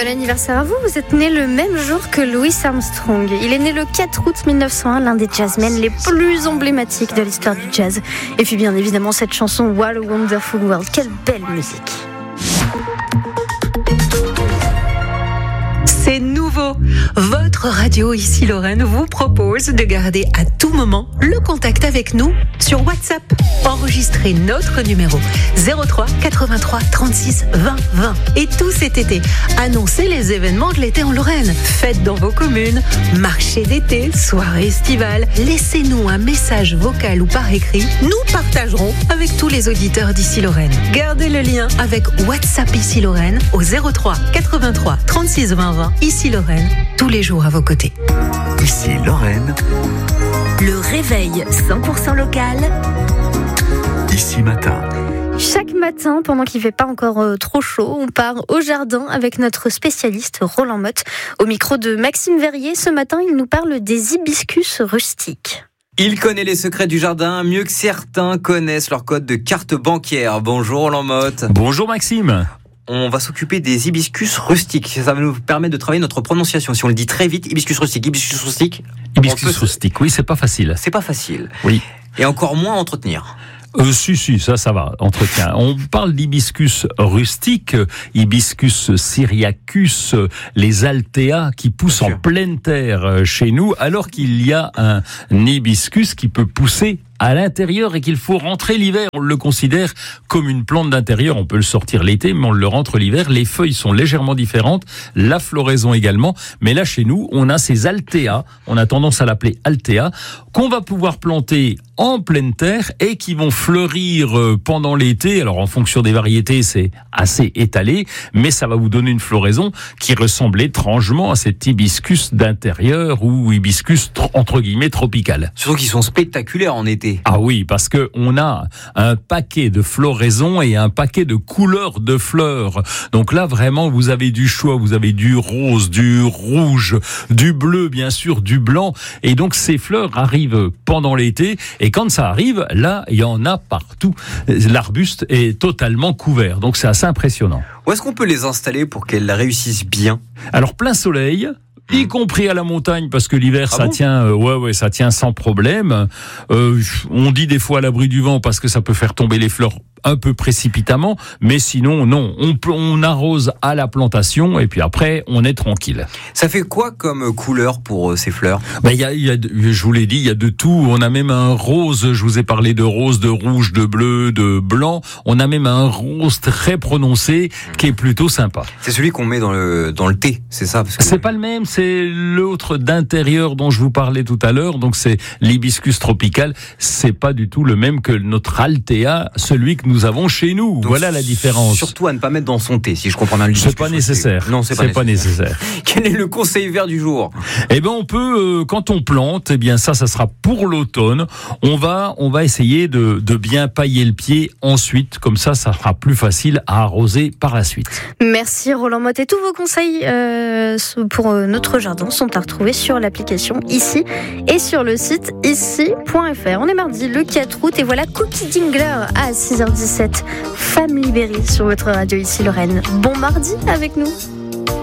anniversaire à vous. Vous êtes né le même jour que Louis Armstrong. Il est né le 4 août 1901, l'un des jazzmen les plus emblématiques de l'histoire du jazz. Et puis bien évidemment cette chanson What a Wonderful World. Quelle belle musique. C'est nouveau. Votre radio ici Lorraine vous propose de garder à tout moment le contact avec nous sur WhatsApp. Enregistrez notre numéro 03 83 36 20 20. Et tout cet été, annoncez les événements de l'été en Lorraine. Fêtes dans vos communes, marché d'été, soirée estivale. Laissez-nous un message vocal ou par écrit. Nous partagerons avec tous les auditeurs d'ici Lorraine. Gardez le lien avec WhatsApp ici Lorraine au 03 83 36 20 20. Ici Lorraine, tous les jours à vos côtés. Ici Lorraine. Le réveil 100% local. Ici matin. Chaque matin, pendant qu'il ne fait pas encore trop chaud, on part au jardin avec notre spécialiste Roland Motte. Au micro de Maxime Verrier, ce matin, il nous parle des hibiscus rustiques. Il connaît les secrets du jardin mieux que certains connaissent leur code de carte bancaire. Bonjour Roland Motte. Bonjour Maxime. On va s'occuper des hibiscus rustiques. Ça va nous permettre de travailler notre prononciation. Si on le dit très vite, hibiscus rustique. Hibiscus rustique, oui, c'est pas facile. C'est pas facile. Oui. Et encore moins à entretenir. Si, ça va, entretien. On parle d'hibiscus rustique, hibiscus syriacus, les altea qui poussent en pleine terre chez nous, alors qu'il y a un hibiscus qui peut pousser à l'intérieur et qu'il faut rentrer l'hiver. On le considère comme une plante d'intérieur. On peut le sortir l'été, mais on le rentre l'hiver. Les feuilles sont légèrement différentes, la floraison également. Mais là, chez nous, on a ces altea, on a tendance à l'appeler altea, qu'on va pouvoir planter en pleine terre et qui vont fleurir pendant l'été. Alors, en fonction des variétés, c'est assez étalé, mais ça va vous donner une floraison qui ressemble étrangement à cet hibiscus d'intérieur ou hibiscus, entre guillemets, tropical. Surtout qu'ils sont spectaculaires en été. Ah oui, parce que on a un paquet de floraisons et un paquet de couleurs de fleurs. Donc là, vraiment, vous avez du choix, vous avez du rose, du rouge, du bleu, bien sûr, du blanc. Et donc, ces fleurs arrivent pendant l'été. Et quand ça arrive, là, il y en a partout. L'arbuste est totalement couvert. Donc, c'est assez impressionnant. Où est-ce qu'on peut les installer pour qu'elles réussissent bien ? Alors, plein soleil, y compris à la montagne, parce que l'hiver, ça tient sans problème. On dit des fois à l'abri du vent, parce que ça peut faire tomber les fleurs un peu précipitamment, mais sinon, non. On arrose à la plantation, et puis après, on est tranquille. Ça fait quoi comme couleur pour ces fleurs ? Je vous l'ai dit, il y a de tout. On a même un rose, je vous ai parlé de rose, de rouge, de bleu, de blanc. On a même un rose très prononcé, qui est plutôt sympa. C'est celui qu'on met dans le thé, c'est ça ? C'est pas le même, c'est l'autre d'intérieur dont je vous parlais tout à l'heure, donc c'est l'hibiscus tropical. C'est pas du tout le même que notre altea, celui que nous avons chez nous. Donc, voilà la différence. Surtout à ne pas mettre dans son thé, si je comprends bien. C'est pas nécessaire. Non, c'est pas nécessaire. Quel est le conseil vert du jour ? Eh ben, on peut, quand on plante, eh bien ça sera pour l'automne. On va essayer de bien pailler le pied ensuite, comme ça sera plus facile à arroser par la suite. Merci Roland Motte. Et tous vos conseils pour notre jardin sont à retrouver sur l'application Ici et sur le site ici.fr. On est mardi le 4 août et voilà Cookie Dingler à 6h17. Femme libérée sur votre radio Ici Lorraine. Bon mardi avec nous.